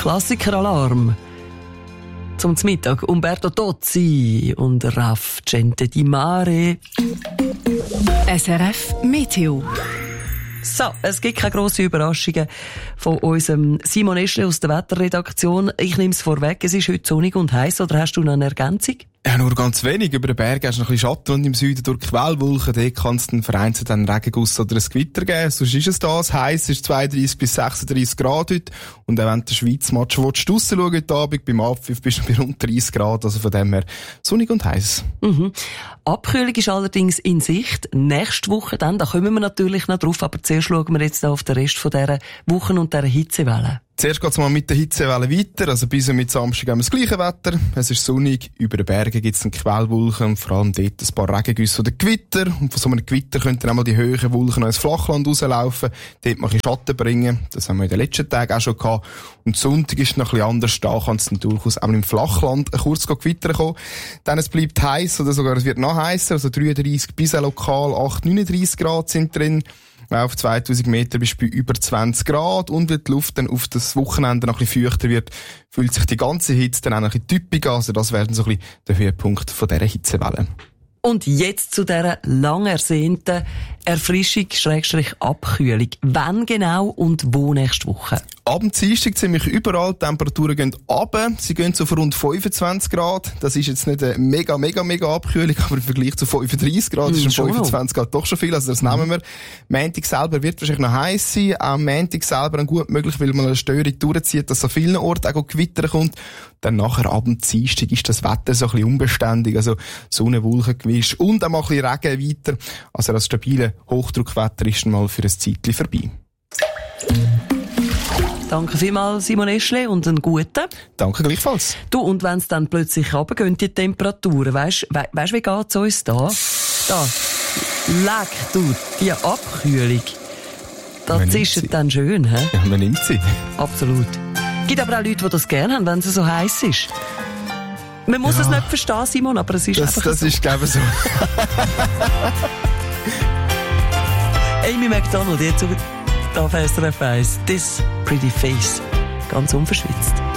Klassikeralarm. Zum Mittag Umberto Tozzi und Raf Gente di Mare. SRF Meteo. So, es gibt keine grossen Überraschungen von unserem Simon Eschle aus der Wetterredaktion. Ich nehme es vorweg, es ist heute sonnig und heiß, oder hast du noch eine Ergänzung? Ja, nur ganz wenig. Über den Bergen hast du noch ein bisschen Schatten und im Süden durch Quellwolken. Dort kann es dann vereinzelt einen Regenguss oder ein Gewitter geben. Sonst ist es das. Heiß ist 32 bis 36 Grad heute. Und auch wenn du den Schweiz-Match draussen schauen heute Abend, beim Abpfiff bist du bei rund 30 Grad. Also von dem her sonnig und heiß. Abkühlung ist allerdings in Sicht. Nächste Woche dann, da kommen wir natürlich noch drauf, aber zuerst schauen wir jetzt auf den Rest von dieser Woche und dieser Hitzewelle. Zuerst geht's mal mit der Hitzewelle weiter. Also bis mit Samstag haben wir das gleiche Wetter. Es ist sonnig. Über den Bergen gibt's dann Quellwolken und vor allem dort ein paar Regengüsse oder Gewitter. Und von so einem Gewitter könnten dann einmal die höheren Wolken ins Flachland rauslaufen. Dort mal ein bisschen Schatten bringen. Das haben wir in den letzten Tagen auch schon gehabt. Und Sonntag ist noch ein bisschen anders. Da kann es dann durchaus auch im Flachland kurz Gewitter kommen. Dann es bleibt heiß oder sogar es wird noch heißer. Also 33 bis lokal 8, 39 Grad sind drin. Auf 2000 Meter bist du bei über 20 Grad. Und wenn die Luft dann auf das Wochenende noch ein bisschen feuchter wird, fühlt sich die ganze Hitze dann auch noch ein bisschen typisch an. Also das wäre dann so ein bisschen der Höhepunkt von dieser Hitzewelle. Und jetzt zu dieser lang ersehnten Erfrischung/Abkühlung. Wann genau und wo nächste Woche? Ab dem Dienstag ziemlich überall. Die Temperaturen gehen runter. Sie gehen so auf rund 25 Grad. Das ist jetzt nicht eine mega Abkühlung, aber im Vergleich zu 35 Grad ist schon 25 Grad doch schon viel. Also das nehmen wir. Montag selber wird wahrscheinlich noch heiß sein. Am Montag selber dann gut möglich, weil man eine Störung durchzieht, dass an vielen Orten auch Gewitter kommt. Dann nachher ab dem Dienstag ist das Wetter so ein bisschen unbeständig. Also Sonne-Wolken-Gemisch und auch mal ein bisschen Regen weiter. Also das stabile Hochdruckwetter ist dann mal für ein Zeitchen vorbei. Danke vielmals, Simon Eschle, und einen guten. Danke gleichfalls. Du, und wenn es dann plötzlich runtergehen, die Temperaturen, weisst, wie geht's uns da? Da. Leck, du, die Abkühlung. Das ist dann schön, hä? Ja, man nimmt sie. Absolut. Gibt aber auch Leute, die das gerne haben, wenn es so heiß ist. Man muss es nicht verstehen, Simon, aber es ist einfach so. Das ist, glaube ich, so. Amy McDonald, jetzt auf SRF 1. This Pretty Face. Ganz unverschwitzt.